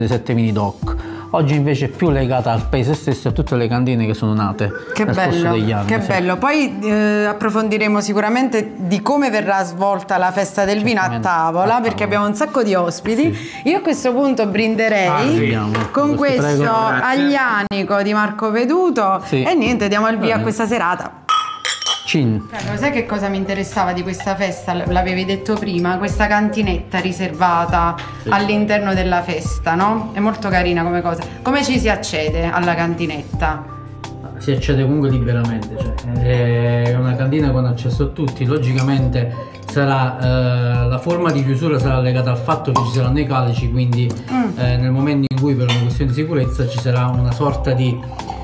dei 7 mini doc. Oggi invece è più legata al paese stesso e a tutte le cantine che sono nate nel corso degli anni. Che bello. Poi approfondiremo sicuramente di come verrà svolta la festa del vino a tavola, perché abbiamo un sacco di ospiti. Sì. Io a questo punto brinderei con questo Aglianico di Marco Veduto e niente, diamo il via a questa serata. Carlo, sai che cosa mi interessava di questa festa? L'avevi detto prima, questa cantinetta riservata all'interno della festa, no? È molto carina come cosa. Come ci si accede alla cantinetta? Si accede comunque liberamente, cioè è una cantina con accesso a tutti. Logicamente sarà la forma di chiusura sarà legata al fatto che ci saranno i calici, quindi nel momento in cui per una questione di sicurezza ci sarà una sorta di